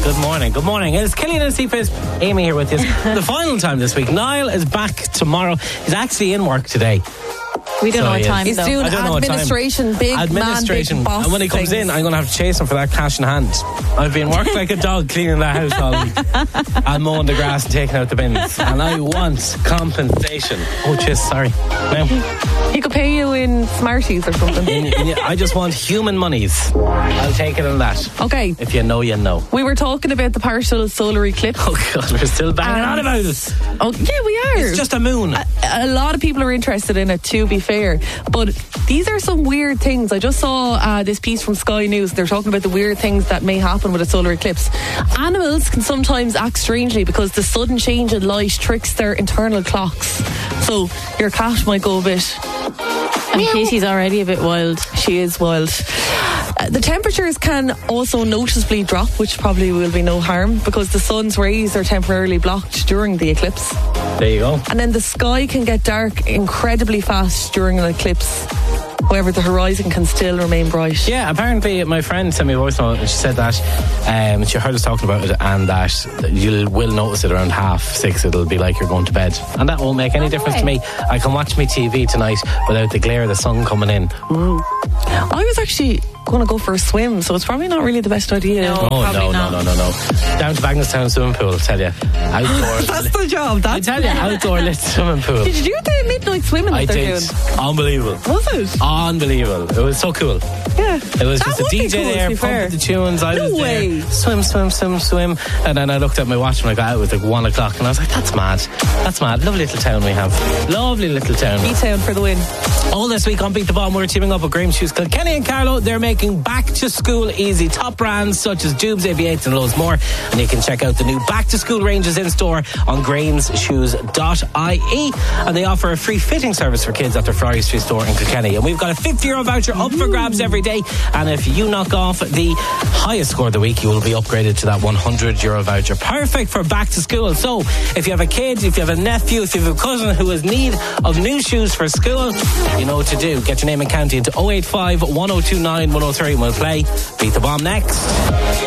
Good morning. Good morning. It's Killian and Seaface. Amy here with you. The final time this week. Niall is back tomorrow. He's actually in work today. We don't know what time. He's doing administration, big man, big boss. And when he comes in, I'm going to have to chase him for that cash in hand. I've been working like a dog cleaning the house all week. I'm mowing the grass and taking out the bins. And I want compensation. Oh, jeez, sorry. He could pay you in Smarties or something. I just want human monies. I'll take it on that. Okay. If you know, you know. We were talking about the partial solar eclipse. Oh, God, we're still banging on about it. Oh, yeah, we are. It's just a moon. A lot of people are interested in it, to be fair. But these are some weird things. I just saw this piece from Sky News. They're talking about the weird things that may happen with a solar eclipse. Animals can sometimes act strangely because the sudden change in light tricks their internal clocks. So your cat might go a bit... And Casey's already a bit wild. She is wild. The temperatures can also noticeably drop, which probably will be no harm because the sun's rays are temporarily blocked during the eclipse. There you go. And then the sky can get dark incredibly fast during an eclipse. However, the horizon can still remain bright. Yeah, apparently my friend sent me a voice note and she said that she heard us talking about it and that you will notice it around 6:30. It'll be like you're going to bed. And that won't make any difference to me. I can watch my TV tonight without the glare of the sun coming in. I was actually going to go for a swim, so it's probably not really the best idea. No. Down to Bagnallstown swimming pool, I'll tell you. Outdoor. That's the job. I tell you, outdoor lit swimming pool. Did you do the midnight swimming that they're doing? Unbelievable. Was it? Unbelievable. It was so cool. Yeah. It was just a DJ there pumping the tunes. I was there. Swim. And then I looked at my watch when I got out. It was like 1 o'clock and I was like, that's mad. Lovely little town we have. Lovely little town. B-Town for the win. All this week on Beat the Bomb, we're teaming up with Graham Shoes. Kenny and Carlo, they're making back to school easy. Top brands such as Dubes, AV8 and loads more. And you can check out the new back to school ranges in store on grahamsshoes.ie. And they offer a free fitting service for kids at their Friary Street store in Kilkenny. And we've got a €50 voucher up for grabs every day. And if you knock off the highest score of the week, you will be upgraded to that €100 voucher. Perfect for back to school. So if you have a kid, if you have a nephew, if you have a cousin who has need of new shoes for school, you know what to do. Get your name and county into 085 1029 103 and we'll play Beat the Bomb next.